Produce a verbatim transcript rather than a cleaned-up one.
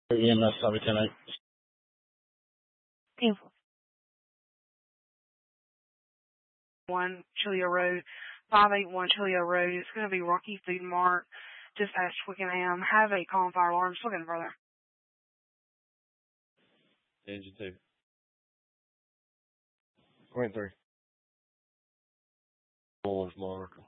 E M S Lobby ten eight. Info. One Chilio Road, five eight one Chilio Road. It's going to be Rocky Food Mart, just past Twickenham. Have a call and fire alarm. Still getting further. Engine two. Point three. Four's mark.